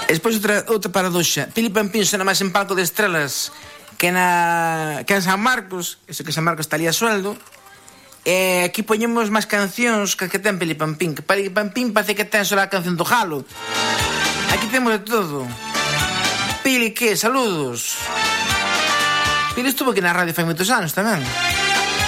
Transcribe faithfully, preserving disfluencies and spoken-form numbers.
E despois outra, outra paradoxa. Pili Pampín sona máis en Palco de Estrelas que na que en San Marcos. Eso que San Marcos está ali a sueldo. E aquí poñemos máis cancións que que ten Pili Pampín. Que Pili Pampín parece que ten só a canción do Jalo. Aquí temos de todo. Pili, que? Saludos. Pili estuvo aquí na radio fai moitos anos tamén.